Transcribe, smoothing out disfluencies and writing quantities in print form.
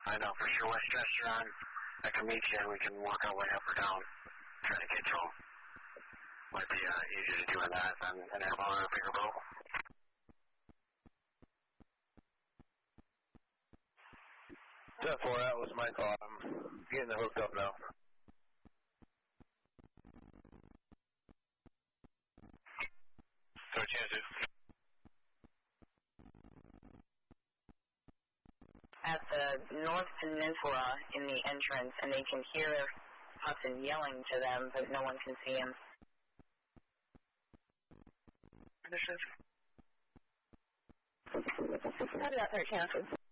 I know for sure. Westchester on. I can meet you and we can work our way up or down. Try to get you home. Might be easier to do on that than an airboat or a bigger boat. 10-4, that was my call. I'm getting it hooked up now. So chances. At the North Peninsula in the entrance, and they can hear Hudson yelling to them, but no one can see him. Understood. How did that hurt chances?